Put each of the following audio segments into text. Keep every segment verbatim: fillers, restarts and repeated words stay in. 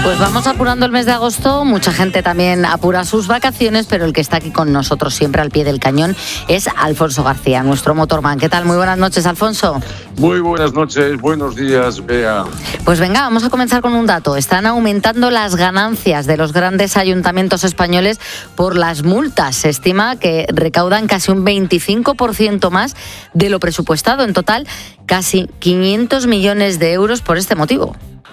Pues vamos apurando el mes de agosto, mucha gente también apura sus vacaciones, pero el que está aquí con nosotros siempre al pie del cañón es Alfonso García, nuestro motorman. ¿Qué tal? Muy buenas noches, Alfonso. Muy buenas noches, buenos días, Bea. Pues venga, vamos a comenzar con un dato. Están aumentando las ganancias de los grandes ayuntamientos españoles por las multas. Se estima que recaudan casi un veinticinco por ciento más de lo presupuestado. En total, casi quinientos millones de euros por este motivo.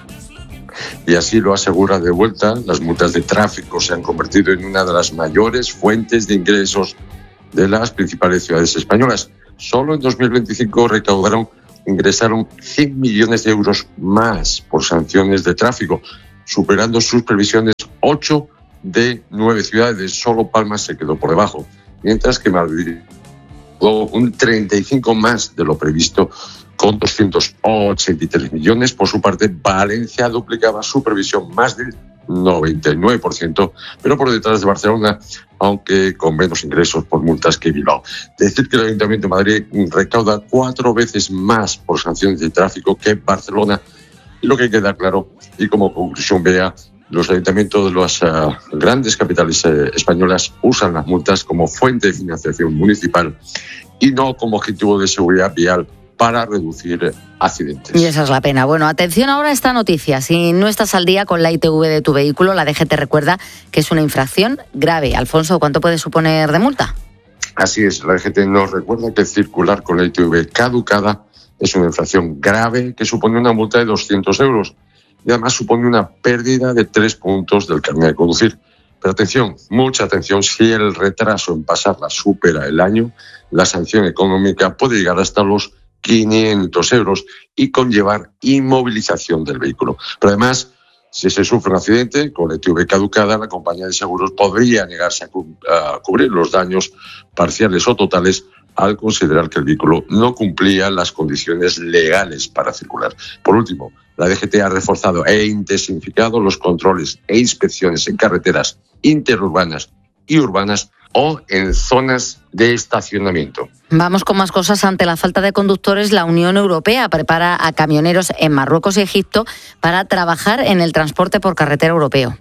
Y así lo asegura De Vuelta, las multas de tráfico se han convertido en una de las mayores fuentes de ingresos de las principales ciudades españolas. Solo en dos mil veinticinco recaudaron, ingresaron cien millones de euros más por sanciones de tráfico, superando sus previsiones. Ocho de nueve ciudades, solo Palma se quedó por debajo, mientras que Madrid tuvo un treinta y cinco más de lo previsto, con doscientos ochenta y tres millones. Por su parte, Valencia duplicaba su previsión, más del noventa y nueve por ciento, pero por detrás de Barcelona, aunque con menos ingresos por multas que Bilbao. Decir que el Ayuntamiento de Madrid recauda cuatro veces más por sanciones de tráfico que Barcelona. Y lo que queda claro, y como conclusión vea, los ayuntamientos de las uh, grandes capitales uh, españolas usan las multas como fuente de financiación municipal y no como objetivo de seguridad vial para reducir accidentes. Y esa es la pena. Bueno, atención ahora a esta noticia. Si no estás al día con la I T V de tu vehículo, la D G T recuerda que es una infracción grave. Alfonso, ¿cuánto puede suponer de multa? Así es, la D G T nos recuerda que circular con la I T V caducada es una infracción grave que supone una multa de doscientos euros y además supone una pérdida de tres puntos del carnet de conducir. Pero atención, mucha atención, si el retraso en pasarla supera el año, la sanción económica puede llegar hasta los quinientos euros y conllevar inmovilización del vehículo. Pero además, si se sufre un accidente con la I T V caducada, la compañía de seguros podría negarse a, cu- a cubrir los daños parciales o totales al considerar que el vehículo no cumplía las condiciones legales para circular. Por último, la D G T ha reforzado e intensificado los controles e inspecciones en carreteras interurbanas y urbanas o en zonas de estacionamiento. Vamos con más cosas. Ante la falta de conductores, la Unión Europea prepara a camioneros en Marruecos y Egipto para trabajar en el transporte por carretera europeo.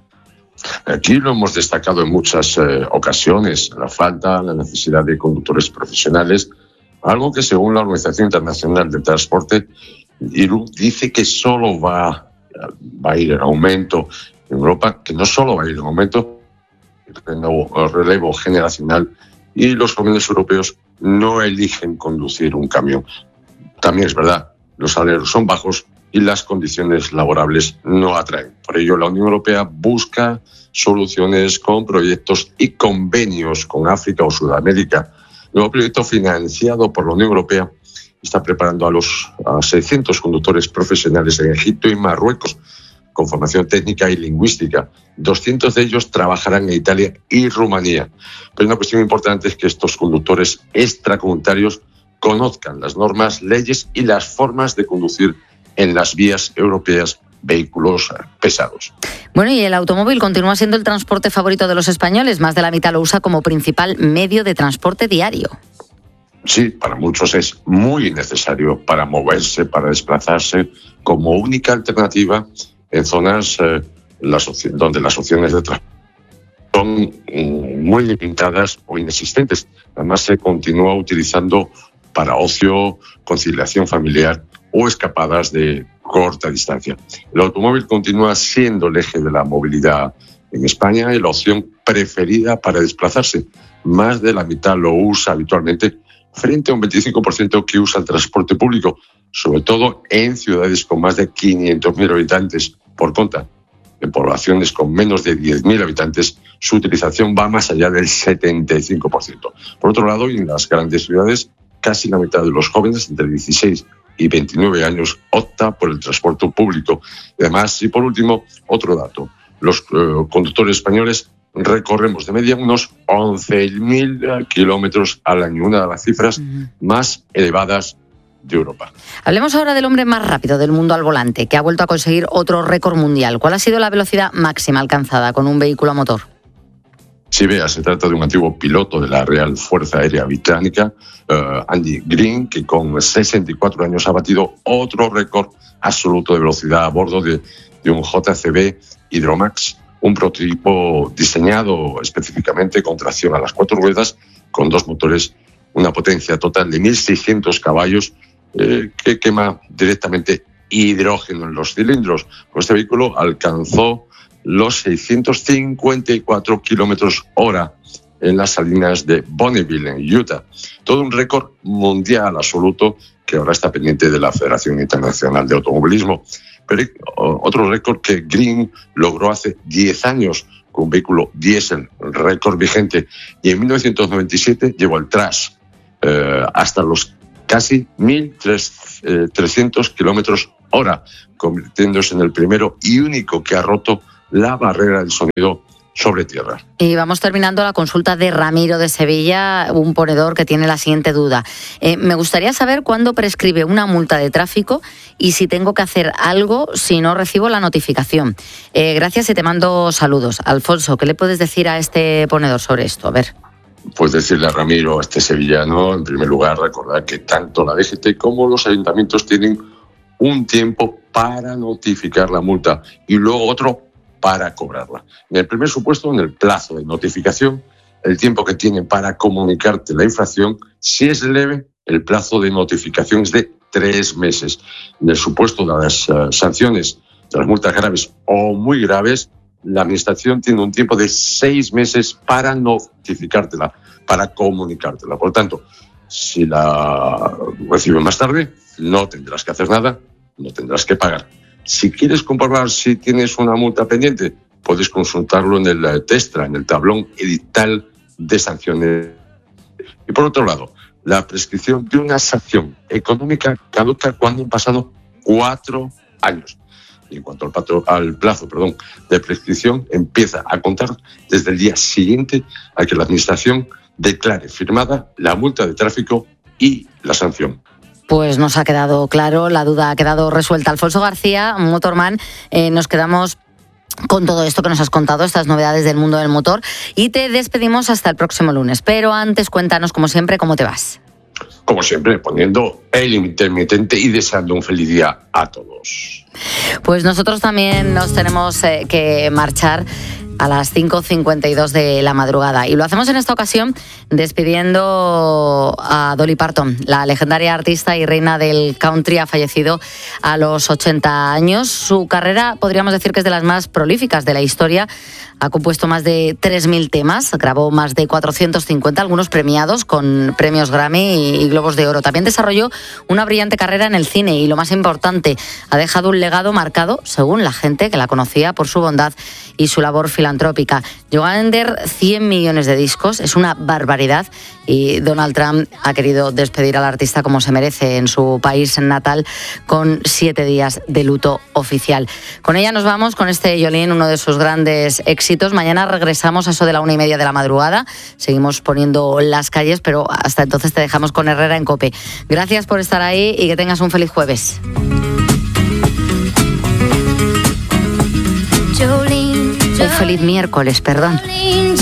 Aquí lo hemos destacado en muchas eh, ocasiones, la falta, la necesidad de conductores profesionales, algo que según la Organización Internacional del Transporte, I R U, dice que solo va, va a ir en aumento en Europa, que no solo va a ir en aumento, el nuevo relevo generacional, y los jóvenes europeos no eligen conducir un camión. También es verdad, los salarios son bajos y las condiciones laborables no atraen. Por ello, la Unión Europea busca soluciones con proyectos y convenios con África o Sudamérica. El nuevo proyecto financiado por la Unión Europea está preparando a los a seiscientos conductores profesionales en Egipto y Marruecos, con formación técnica y lingüística. doscientos de ellos trabajarán en Italia y Rumanía. Pero una cuestión importante es que estos conductores extracomunitarios conozcan las normas, leyes y las formas de conducir en las vías europeas vehículos pesados. Bueno, y el automóvil continúa siendo el transporte favorito de los españoles. Más de la mitad lo usa como principal medio de transporte diario. Sí, para muchos es muy necesario para moverse, para desplazarse, como única alternativa en zonas eh, las opci- donde las opciones de transporte son mm, muy limitadas o inexistentes. Además, se continúa utilizando para ocio, conciliación familiar o escapadas de corta distancia. El automóvil continúa siendo el eje de la movilidad en España y la opción preferida para desplazarse. Más de la mitad lo usa habitualmente, frente a un veinticinco por ciento que usa el transporte público, sobre todo en ciudades con más de quinientos mil habitantes por conta. En poblaciones con menos de diez mil habitantes, su utilización va más allá del setenta y cinco por ciento. Por otro lado, en las grandes ciudades, casi la mitad de los jóvenes entre dieciséis y veintinueve años opta por el transporte público. Y además, y por último, otro dato. Los eh, conductores españoles recorremos de media unos once mil kilómetros al año, una de las cifras uh-huh. más elevadas de Europa. Hablemos ahora del hombre más rápido del mundo al volante, que ha vuelto a conseguir otro récord mundial. ¿Cuál ha sido la velocidad máxima alcanzada con un vehículo a motor? Sí, vea, se trata de un antiguo piloto de la Real Fuerza Aérea Británica, uh, Andy Green, que con sesenta y cuatro años ha batido otro récord absoluto de velocidad a bordo de de un J C B Hydromax, un prototipo diseñado específicamente con tracción a las cuatro ruedas, con dos motores, una potencia total de mil seiscientos caballos, eh, que quema directamente hidrógeno en los cilindros. Este vehículo alcanzó los seiscientos cincuenta y cuatro kilómetros hora en las salinas de Bonneville, en Utah. Todo un récord mundial absoluto que ahora está pendiente de la Federación Internacional de Automovilismo. Pero hay otro récord que Green logró hace diez años con un vehículo diésel, récord vigente, y en mil novecientos noventa y siete llevó el Trash eh, hasta los casi mil trescientos kilómetros hora, convirtiéndose en el primero y único que ha roto la barrera del sonido sobre tierra. Y vamos terminando la consulta de Ramiro de Sevilla, un ponedor que tiene la siguiente duda. Eh, me gustaría saber cuándo prescribe una multa de tráfico y si tengo que hacer algo si no recibo la notificación. Eh, gracias y te mando saludos. Alfonso, ¿qué le puedes decir a este ponedor sobre esto? A ver. Pues decirle a Ramiro, a este sevillano, en primer lugar, recordar que tanto la D G T como los ayuntamientos tienen un tiempo para notificar la multa y luego otro para cobrarla. En el primer supuesto, en el plazo de notificación, el tiempo que tienen para comunicarte la infracción, si es leve, el plazo de notificación es de tres meses. En el supuesto de las uh, sanciones, de las multas graves o muy graves, la Administración tiene un tiempo de seis meses para notificártela, para comunicártela. Por tanto, si la reciben más tarde, no tendrás que hacer nada, no tendrás que pagar. Si quieres comprobar si tienes una multa pendiente, puedes consultarlo en el Testra, en el tablón edital de sanciones. Y por otro lado, la prescripción de una sanción económica caduca cuando han pasado cuatro años. Y en cuanto al, patro, al plazo perdón, de prescripción, empieza a contar desde el día siguiente a que la Administración declare firmada la multa de tráfico y la sanción. Pues nos ha quedado claro, la duda ha quedado resuelta. Alfonso García, Motorman, eh, nos quedamos con todo esto que nos has contado, estas novedades del mundo del motor, y te despedimos hasta el próximo lunes. Pero antes, cuéntanos, como siempre, cómo te vas. Como siempre, poniendo el intermitente y deseando un feliz día a todos. Pues nosotros también nos tenemos eh, que marchar a las cinco cincuenta y dos de la madrugada. Y lo hacemos en esta ocasión despidiendo a Dolly Parton, la legendaria artista y reina del country. Ha fallecido a los ochenta años. Su carrera podríamos decir que es de las más prolíficas de la historia. Ha compuesto más de tres mil temas, grabó más de cuatrocientos cincuenta, algunos premiados con premios Grammy y Globos de Oro. También desarrolló una brillante carrera en el cine y, lo más importante, ha dejado un legado marcado, según la gente que la conocía, por su bondad y su labor filantrópica. Llegó a vender cien millones de discos, es una barbaridad, y Donald Trump ha querido despedir al artista como se merece en su país natal, con siete días de luto oficial. Con ella nos vamos, con este Jolene, uno de sus grandes éxitos. Mañana regresamos a eso de la una y media de la madrugada. Seguimos poniendo las calles, pero hasta entonces te dejamos con Herrera en COPE. Gracias por estar ahí y que tengas un feliz jueves. Jolene, Jolene, un feliz miércoles, perdón. Jolene,